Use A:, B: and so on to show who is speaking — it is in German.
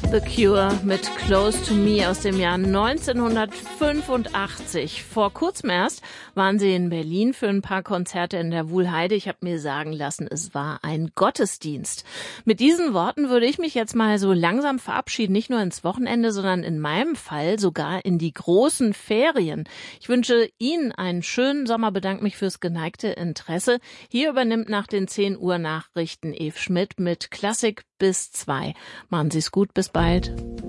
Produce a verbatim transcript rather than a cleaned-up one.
A: The Cure mit Close to Me aus dem Jahr neunzehnhundertfünfundachtzig. Vor kurzem erst waren sie in Berlin für ein paar Konzerte in der Wuhlheide. Ich habe mir sagen lassen, es war ein Gottesdienst. Mit diesen Worten würde ich mich jetzt mal so langsam verabschieden, nicht nur ins Wochenende, sondern in meinem Fall sogar in die großen Ferien. Ich wünsche Ihnen einen schönen Sommer, bedanke mich fürs geneigte Interesse. Hier übernimmt nach den zehn Uhr Nachrichten Eve Schmidt mit Klassik bis zwei. Machen Sie es gut, bis bald.